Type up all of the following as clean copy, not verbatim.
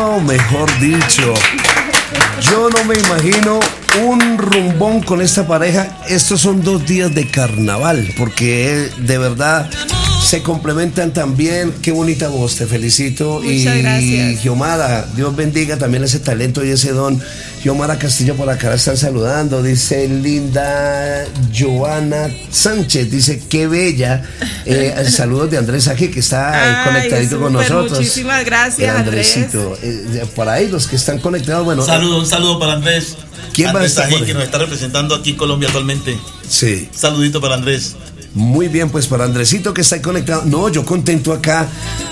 Bueno, mejor dicho, yo no me imagino un rumbón con esta pareja. Estos son 2 días de carnaval, porque de verdad se complementan también. Qué bonita voz, te felicito. Muchas gracias. Xiomara, Dios bendiga también ese talento y ese don. Xiomara Castillo por acá la están saludando, dice linda Joana Sánchez, dice qué bella. Saludos de Andrés Aji, que está conectadito con nosotros. Muchísimas gracias, Andresito. Por ahí los que están conectados, bueno. Un saludo para Andrés. ¿Quién va a estar Aji, que nos está representando aquí en Colombia actualmente. Sí. Saludito para Andrés. Muy bien, pues para Andresito que está ahí conectado. No, yo contento acá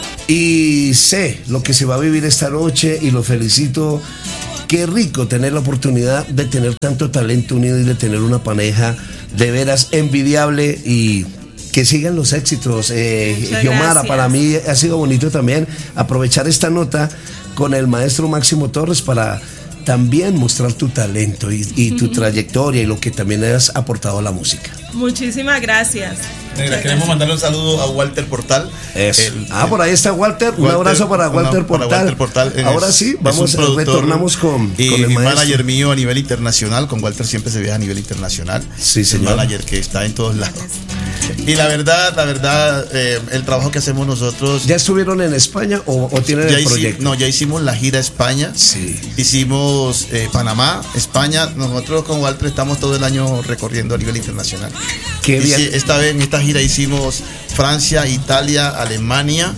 y sé lo que se va a vivir esta noche y lo felicito. Qué rico tener la oportunidad de tener tanto talento unido y de tener una pareja de veras envidiable y que sigan los éxitos. Xiomara, para mí ha sido bonito también aprovechar esta nota con el maestro Máximo Torres para también mostrar tu talento y tu trayectoria y lo que también has aportado a la música. Muchísimas gracias. Queremos mandarle un saludo a Walter Portal. Por ahí está Walter. Un abrazo para Walter Portal. Ahora sí, retornamos con el maestro. Manager mío a nivel internacional. Con Walter siempre se viaja a nivel internacional. Sí, señor. El manager que está en todos lados. Y la verdad, el trabajo que hacemos nosotros. ¿Ya estuvieron en España o tienen el proyecto? Ya hicimos la gira a España. Sí. Hicimos Panamá, España. Nosotros con Walter estamos todo el año recorriendo a nivel internacional. Qué bien. Sí, esta gira hicimos Francia, Italia, Alemania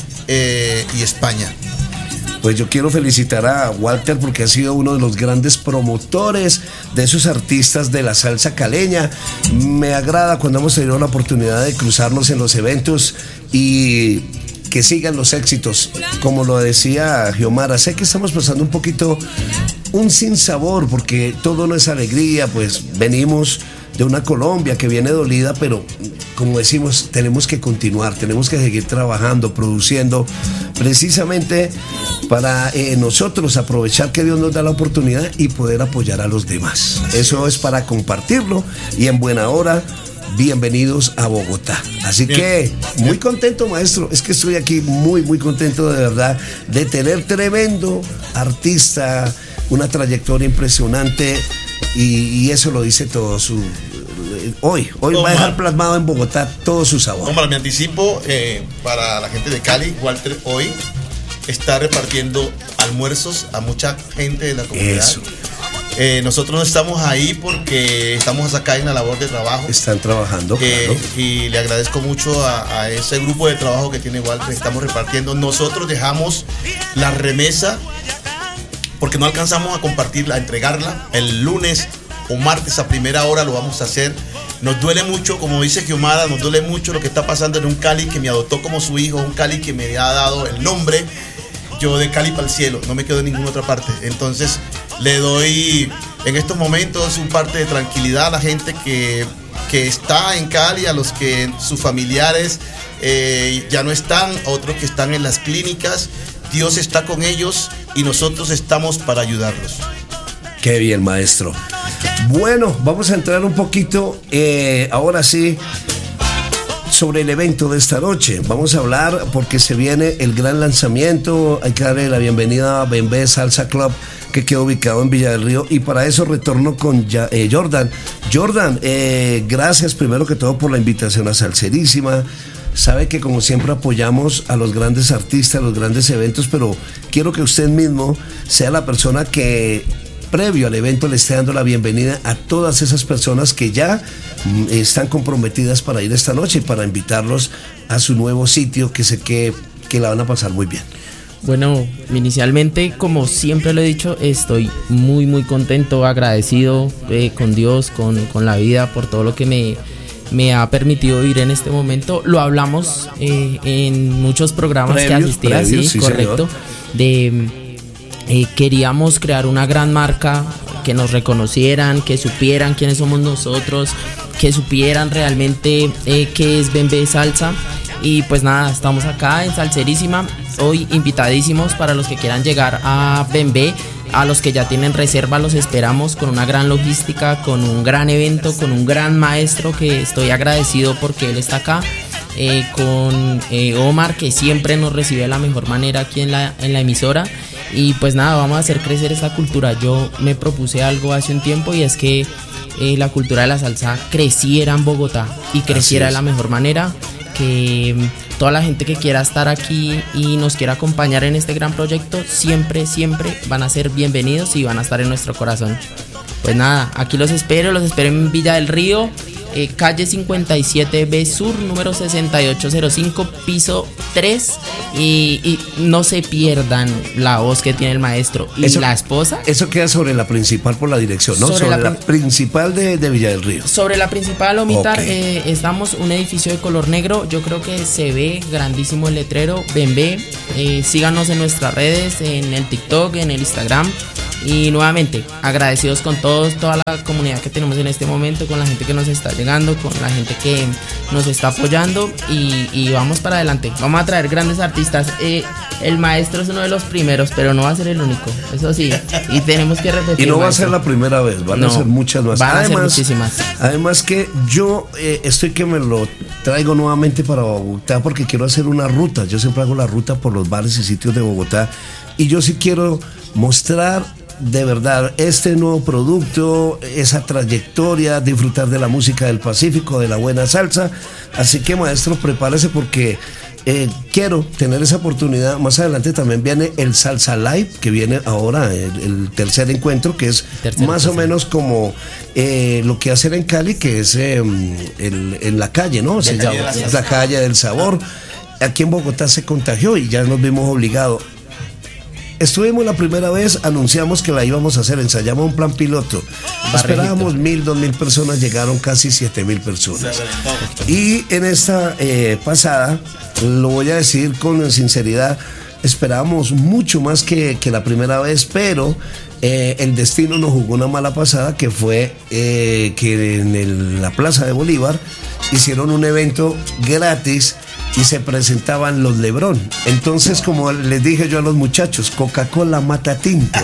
y España. Pues yo quiero felicitar a Walter porque ha sido uno de los grandes promotores de esos artistas de la salsa caleña. Me agrada cuando hemos tenido la oportunidad de cruzarnos en los eventos y que sigan los éxitos. Como lo decía Xiomara, sé que estamos pasando un poquito un sinsabor porque todo no es alegría, pues venimos de una Colombia que viene dolida, pero como decimos, tenemos que continuar, tenemos que seguir trabajando, produciendo, precisamente para nosotros aprovechar que Dios nos da la oportunidad y poder apoyar a los demás. Eso es para compartirlo y en buena hora. Bienvenidos a Bogotá. Así que muy contento, maestro. Es que estoy aquí muy contento de verdad de tener tremendo artista, una trayectoria impresionante y eso lo dice todo su... Hoy va a dejar plasmado en Bogotá todo su sabor. Omar, me anticipo para la gente de Cali. Walter hoy está repartiendo almuerzos a mucha gente de la comunidad. Eso. Nosotros no estamos ahí porque estamos acá en la labor de trabajo. Están trabajando, claro. Y le agradezco mucho a ese grupo de trabajo que tiene Walter. Estamos repartiendo. Nosotros dejamos la remesa porque no alcanzamos a compartirla, a entregarla. El lunes o martes a primera hora lo vamos a hacer. Nos duele mucho, como dice Xiomara, nos duele mucho lo que está pasando en un Cali que me adoptó como su hijo, un Cali que me ha dado el nombre. Yo de Cali para el cielo, no me quedo en ninguna otra parte. Entonces le doy en estos momentos un parte de tranquilidad a la gente que está en Cali, a los que sus familiares ya no están, otros que están en las clínicas. Dios está con ellos y nosotros estamos para ayudarlos. Qué bien, maestro. Bueno, vamos a entrar un poquito, ahora sí, sobre el evento de esta noche. Vamos a hablar porque se viene el gran lanzamiento. Hay que darle la bienvenida a Bembé Salsa Club, que queda ubicado en Villa del Río, y para eso retorno con Jordan. Jordan, gracias primero que todo por la invitación a Salserísima. Sabe que como siempre apoyamos a los grandes artistas, a los grandes eventos, pero quiero que usted mismo sea la persona que previo al evento le esté dando la bienvenida a todas esas personas que ya están comprometidas para ir esta noche y para invitarlos a su nuevo sitio, que sé que la van a pasar muy bien. Bueno, inicialmente, como siempre lo he dicho, estoy muy contento, agradecido con Dios, con la vida, por todo lo que me ha permitido vivir en este momento. Lo hablamos en muchos programas que asistía, sí, correcto, queríamos crear una gran marca, que nos reconocieran, que supieran quiénes somos nosotros, que supieran realmente qué es Bembé Salsa. Y pues nada, estamos acá en Salserísima, hoy invitadísimos para los que quieran llegar a Bembé. A los que ya tienen reserva los esperamos con una gran logística, con un gran evento, con un gran maestro que estoy agradecido porque él está acá, con Omar, que siempre nos recibe de la mejor manera aquí en la emisora, Y pues nada, vamos a hacer crecer esta cultura. Yo me propuse algo hace un tiempo y es que la cultura de la salsa creciera en Bogotá y creciera de la mejor manera, que toda la gente que quiera estar aquí y nos quiera acompañar en este gran proyecto, siempre van a ser bienvenidos y van a estar en nuestro corazón. Pues nada, aquí los espero en Villa del Río, calle 57B Sur, número 6805, piso 3. Y no se pierdan la voz que tiene el maestro y la esposa. Eso queda sobre la principal por la dirección, ¿no? Sobre la principal de Villa del Río. Sobre la principal, Omitar, estamos un edificio de color negro. Yo creo que se ve grandísimo el letrero. Bembe. Síganos en nuestras redes, en el TikTok, en el Instagram. Y nuevamente, agradecidos con toda la comunidad que tenemos en este momento, con la gente que nos está llegando, con la gente que nos está apoyando y vamos para adelante. Vamos a traer grandes artistas. El maestro es uno de los primeros, pero no va a ser el único, eso sí, y tenemos que repetir. Y no va a ser la primera vez, van a ser muchas más. Van a ser muchísimas. Además que yo estoy que me lo traigo nuevamente para Bogotá porque quiero hacer una ruta. Yo siempre hago la ruta por los bares y sitios de Bogotá y yo sí quiero mostrar de verdad este nuevo producto, esa trayectoria, disfrutar de la música del Pacífico, de la buena salsa. Así que maestro, prepárese porque quiero tener esa oportunidad. Más adelante también viene el Salsa Live, que viene ahora, el tercer encuentro, que es más o menos como lo que hacen en Cali, que es en la calle, ¿no? Se llama la calle del sabor. Aquí en Bogotá se contagió y ya nos vimos obligados. Estuvimos la primera vez, anunciamos que la íbamos a hacer, ensayamos un plan piloto. Esperábamos 1,000, 2,000 personas, llegaron casi 7,000 personas. Y en esta pasada, lo voy a decir con sinceridad, esperábamos mucho más que la primera vez, pero el destino nos jugó una mala pasada, que fue que en la Plaza de Bolívar hicieron un evento gratis y se presentaban los Lebrón. Entonces, como les dije yo a los muchachos, Coca-Cola mata tinto.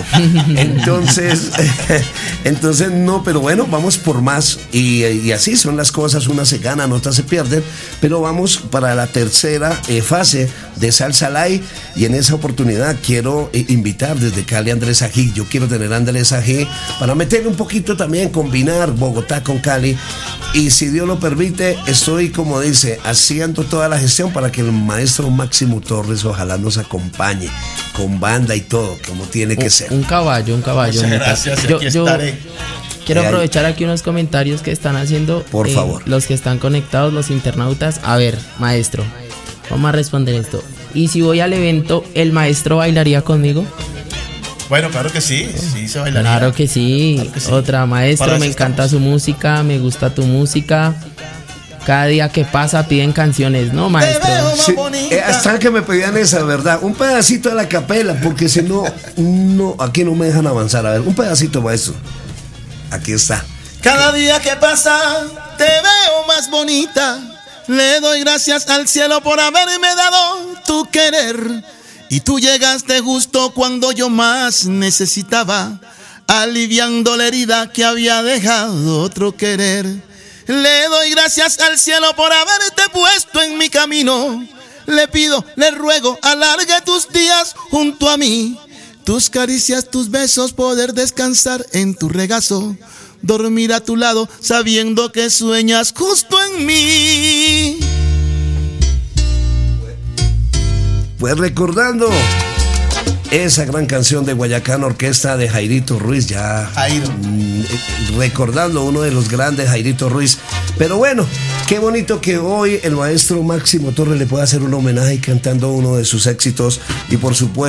Entonces no, pero bueno, vamos por más. Y así son las cosas, unas se ganan, otras se pierden. Pero vamos para la tercera fase de Salsa Live. Y en esa oportunidad quiero invitar desde Cali a Andrés Ají. Yo quiero tener a Andrés Ají para meterle un poquito también, combinar Bogotá con Cali. Y si Dios lo permite, estoy, como dice, haciendo toda la gestión para que el maestro Máximo Torres ojalá nos acompañe con banda y todo, como tiene que ser. Un caballo. Muchas gracias, yo quiero aprovechar aquí unos comentarios que están haciendo. Por favor. Los que están conectados, los internautas. A ver, maestro, vamos a responder esto. ¿Y si voy al evento, el maestro bailaría conmigo? Bueno, claro que sí se bailaría. Claro que sí. Otra, maestro, me encanta su música, me gusta tu música. Cada día que pasa piden canciones, ¿no, maestro? Sí, hasta que me pedían esa, ¿verdad? Un pedacito de la capela, porque si no, aquí no me dejan avanzar. A ver, un pedacito, maestro. Aquí está. Cada día que pasa te veo más bonita. Le doy gracias al cielo por haberme dado tu querer. Y tú llegaste justo cuando yo más necesitaba, aliviando la herida que había dejado otro querer. Le doy gracias al cielo por haberte puesto en mi camino. Le pido, le ruego, alargue tus días junto a mí. Tus caricias, tus besos, poder descansar en tu regazo. Dormir a tu lado sabiendo que sueñas justo en mí. Pues recordando esa gran canción de Guayacán Orquesta de Jairito Ruiz, ya recordando uno de los grandes, Jairito Ruiz. Pero bueno, qué bonito que hoy el maestro Máximo Torres le pueda hacer un homenaje cantando uno de sus éxitos y por supuesto